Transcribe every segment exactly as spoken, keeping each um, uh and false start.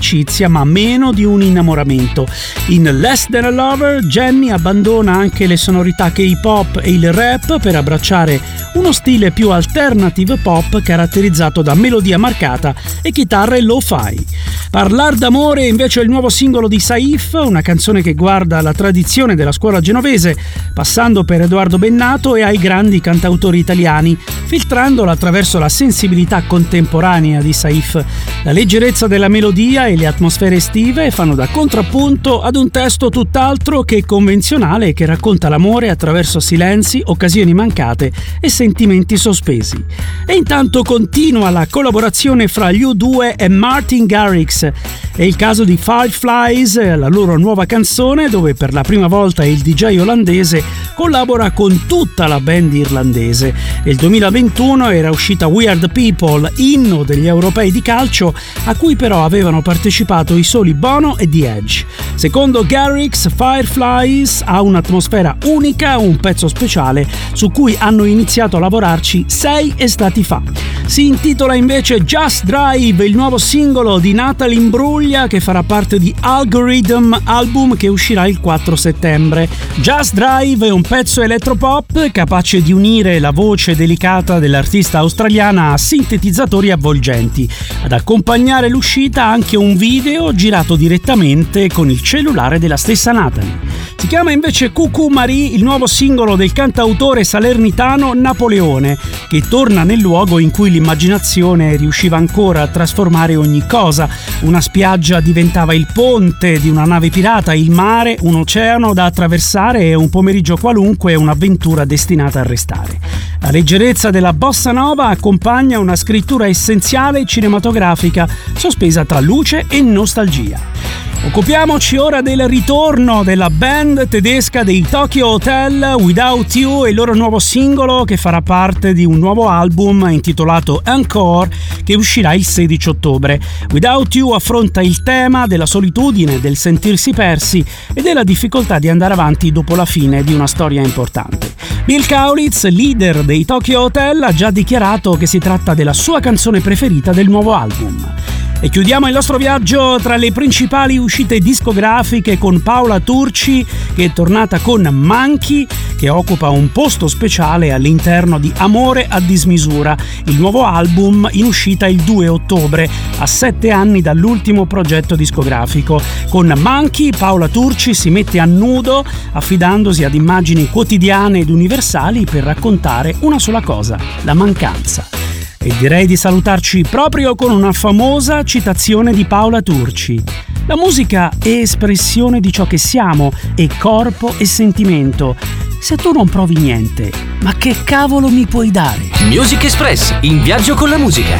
un'amicizia ma meno di un innamoramento. In Less Than a Lover, Jenny abbandona anche le sonorità K-pop e il rap per abbracciare uno stile più alternative pop caratterizzato da melodia marcata e chitarre lo-fi. Parlar d'amore è invece il nuovo singolo di Saif, una canzone che guarda alla tradizione della scuola genovese, passando per Edoardo Bennato e ai grandi cantautori italiani, filtrandola attraverso la sensibilità contemporanea di Saif. La leggerezza della melodia e le atmosfere estive fanno da contrappunto ad un testo tutt'altro che convenzionale che racconta l'amore attraverso silenzi, occasioni mancate e sentimenti sospesi. E intanto continua la collaborazione fra gli U due e Martin Garrix. È il caso di Fireflies, la loro nuova canzone dove per la prima volta il D J olandese collabora con tutta la band irlandese. Nel duemilaventuno era uscita We Are The People, inno degli europei di calcio, a cui però avevano partecipato i soli Bono e The Edge. Secondo Garrix, Fireflies ha un'atmosfera unica, un pezzo speciale su cui hanno iniziato a lavorarci sei estati fa. Si intitola invece Just Drive, il nuovo singolo di Natalie Imbruglia che farà parte di Algorithm, album che uscirà il quattro settembre. Just Drive è un pezzo elettropop capace di unire la voce delicata dell'artista australiana a sintetizzatori avvolgenti. Ad accompagnare l'uscita anche un video girato direttamente con il cellulare della stessa Natalie. Si chiama invece Cucù Marie, il nuovo singolo del cantautore salernitano Napoleone, che torna nel luogo in cui l'immaginazione riusciva ancora a trasformare ogni cosa. Una spiaggia diventava il ponte di una nave pirata, il mare un oceano da attraversare e un pomeriggio qualunque un'avventura destinata a restare. La leggerezza della bossa nova accompagna una scrittura essenziale cinematografica, sospesa tra luce e nostalgia. Occupiamoci ora del ritorno della band tedesca dei Tokyo Hotel, Without You, e il loro nuovo singolo che farà parte di un nuovo album intitolato Encore che uscirà il sedici ottobre. Without You affronta il tema della solitudine, del sentirsi persi e della difficoltà di andare avanti dopo la fine di una storia importante. Bill Kaulitz, leader dei Tokyo Hotel, ha già dichiarato che si tratta della sua canzone preferita del nuovo album. E chiudiamo il nostro viaggio tra le principali uscite discografiche con Paola Turci, che è tornata con Monkey, che occupa un posto speciale all'interno di Amore a dismisura, il nuovo album in uscita il due ottobre, a sette anni dall'ultimo progetto discografico. Con Monkey Paola Turci si mette a nudo, affidandosi ad immagini quotidiane ed universali per raccontare una sola cosa: la mancanza. E direi di salutarci proprio con una famosa citazione di Paola Turci. La musica è espressione di ciò che siamo, è corpo e sentimento. Se tu non provi niente, ma che cavolo mi puoi dare? Music Express, in viaggio con la musica.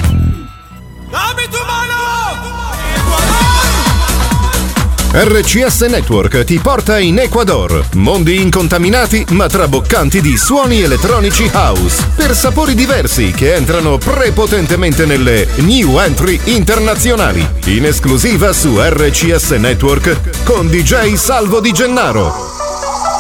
Dammi tu mano! R C S Network ti porta in Ecuador. Mondi incontaminati ma traboccanti di suoni elettronici house per sapori diversi che entrano prepotentemente nelle new entry internazionali. In esclusiva su R C S Network con D J Salvo Di Gennaro.